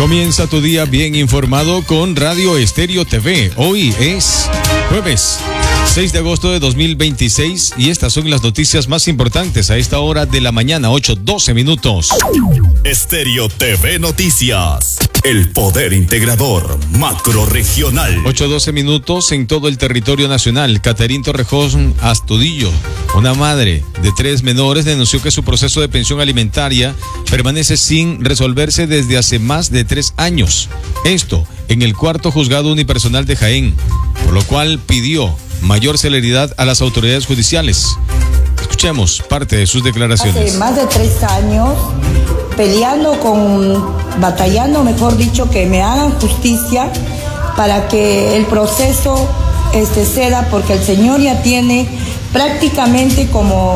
Comienza tu día bien informado con Radio Estéreo TV. Hoy es jueves 6 de agosto de 2026 y estas son las noticias más importantes a esta hora de la mañana, 8:12 minutos. Estéreo TV Noticias. El poder integrador macrorregional. 8:12 minutos en todo el territorio nacional. Caterín Torrejón Astudillo, una madre de 3 menores, denunció que su proceso de pensión alimentaria permanece sin resolverse desde hace más de 3 años. Esto en el 4º juzgado unipersonal de Jaén, por lo cual pidió mayor celeridad a las autoridades judiciales. Escuchemos parte de sus declaraciones. Hace más de 3 años batallando, mejor dicho, que me hagan justicia para que el proceso ceda, porque el señor ya tiene prácticamente como